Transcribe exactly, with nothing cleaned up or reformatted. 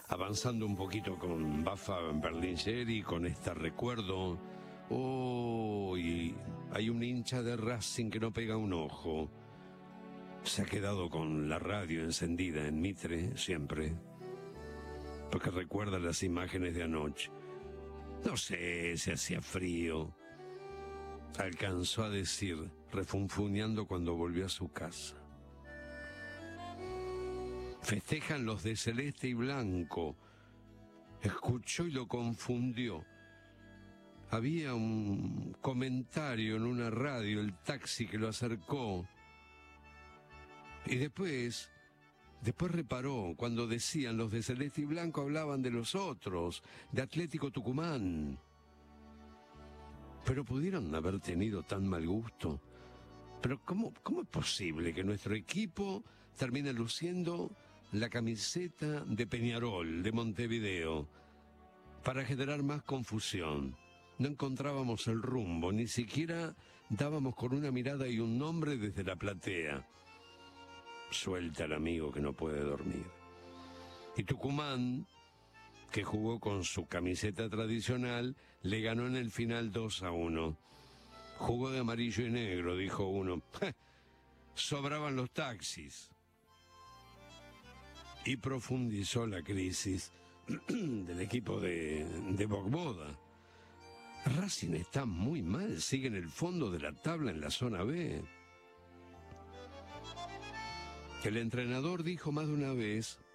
avanzando un poquito con Bafa Berlingeri, con este recuerdo. Oh, y hay un hincha de Racing que no pega un ojo. Se ha quedado con la radio encendida en Mitre siempre, porque recuerda las imágenes de anoche. No sé si hacía frío, alcanzó a decir, refunfuñando cuando volvió a su casa. Festejan los de celeste y blanco. Escuchó y lo confundió. Había un comentario en una radio, el taxi que lo acercó. Y después, después reparó, cuando decían los de celeste y blanco hablaban de los otros, de Atlético Tucumán. Pero pudieron haber tenido tan mal gusto. Pero ¿cómo, cómo es posible que nuestro equipo termine luciendo la camiseta de Peñarol, de Montevideo, para generar más confusión? No encontrábamos el rumbo, ni siquiera dábamos con una mirada y un nombre desde la platea. Suelta al amigo que no puede dormir. Y Tucumán, que jugó con su camiseta tradicional, le ganó en el final dos a uno. Jugó de amarillo y negro, dijo uno. Sobraban los taxis. Y profundizó la crisis del equipo de, de Bogboda. Racing está muy mal, sigue en el fondo de la tabla en la zona B. El entrenador dijo más de una vez